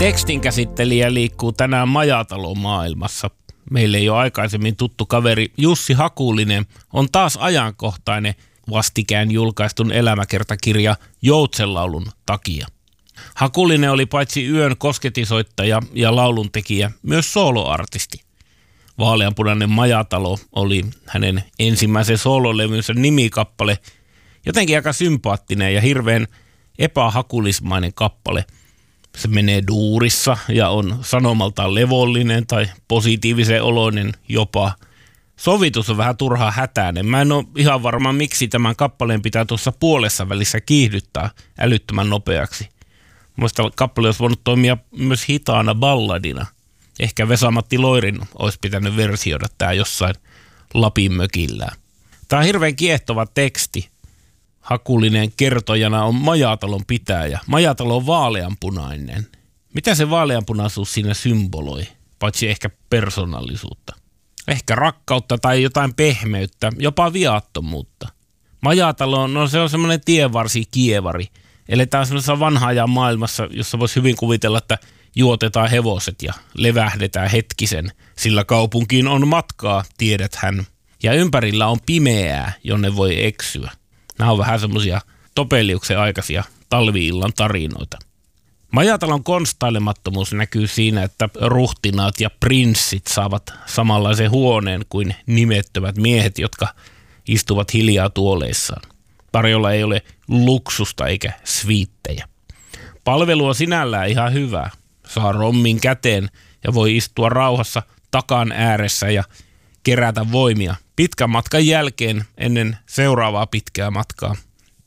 Tekstinkäsittelijä liikkuu tänään Majatalon maailmassa. Meille ei ole aikaisemmin tuttu kaveri Jussi Hakulinen on taas ajankohtainen vastikään julkaistun elämäkertakirja Joutsenlaulun takia. Hakulinen oli paitsi yön kosketisoittaja ja lauluntekijä, myös sooloartisti. Vaaleanpunainen Majatalo oli hänen ensimmäisen soololevynsä nimikappale, jotenkin aika sympaattinen ja hirveän epähakulismainen kappale. Se menee duurissa ja on sanomaltaan levollinen tai positiivisen oloinen jopa. Sovitus on vähän turhaa hätäinen. Mä en ole ihan varma, miksi tämän kappaleen pitää tuossa puolessa välissä kiihdyttää älyttömän nopeaksi. Mielestäni kappale olisi voinut toimia myös hitaana balladina. Ehkä Vesa-Matti Loirin olisi pitänyt versioida tämä jossain Lapin mökillään. Tämä on hirveän kiehtova teksti. Hakulinen kertojana on Majatalon pitäjä. Majatalo on vaaleanpunainen. Mitä se vaaleanpunaisuus siinä symboloi, paitsi ehkä persoonallisuutta? Ehkä rakkautta tai jotain pehmeyttä, jopa viattomuutta. Majatalo, no se on semmoinen tienvarsi-kievari. Eletään semmoisessa vanhan ajan maailmassa, jossa voisi hyvin kuvitella, että juotetaan hevoset ja levähdetään hetkisen, sillä kaupunkiin on matkaa, tiedäthän. Ja ympärillä on pimeää, jonne voi eksyä. Nämä on vähän semmoisia Topeliuksen aikaisia talvi-illan tarinoita. Majatalon konstailemattomuus näkyy siinä, että ruhtinaat ja prinssit saavat samanlaisen huoneen kuin nimettömät miehet, jotka istuvat hiljaa tuoleissaan. Tarjolla ei ole luksusta eikä sviittejä. Palvelu on sinällään ihan hyvää. Saa rommin käteen ja voi istua rauhassa takan ääressä ja kerätä voimia pitkän matkan jälkeen ennen seuraavaa pitkää matkaa.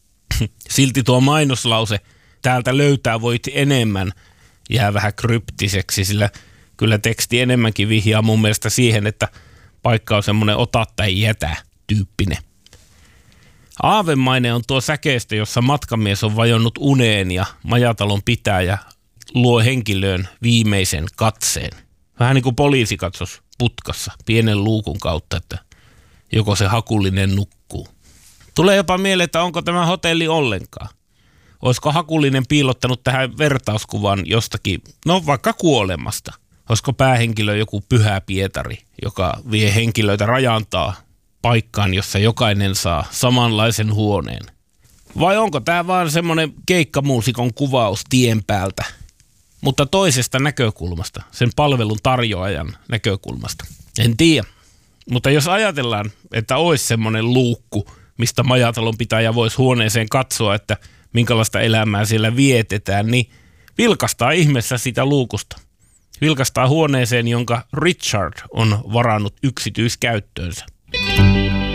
Silti tuo mainoslause, täältä löytää voit enemmän, jää vähän kryptiseksi, sillä kyllä teksti enemmänkin vihjaa mun mielestä siihen, että paikka on semmoinen ota tai jätä -tyyppinen. Aavemainen on tuo säkeistö, jossa matkamies on vajonnut uneen ja Majatalon pitäjä luo henkilöön viimeisen katseen. Vähän niin kuin poliisi katsoisi putkassa pienen luukun kautta, että joko se Hakulinen nukkuu. Tulee jopa mieleen, että onko tämä hotelli ollenkaan. Olisiko Hakulinen piilottanut tähän vertauskuvan jostakin, no vaikka kuolemasta. Olisiko päähenkilö joku Pyhä Pietari, joka vie henkilöitä rajantaa paikkaan, jossa jokainen saa samanlaisen huoneen. Vai onko tämä vaan semmoinen keikkamuusikon kuvaus tien päältä, mutta toisesta näkökulmasta, sen palvelun tarjoajan näkökulmasta? En tiedä, mutta jos ajatellaan, että olisi semmoinen luukku, mistä Majatalon pitäjä voisi huoneeseen katsoa, että minkälaista elämää siellä vietetään, niin vilkastaa ihmeessä sitä luukusta. Vilkastaa huoneeseen, jonka Richard on varannut yksityiskäyttöönsä.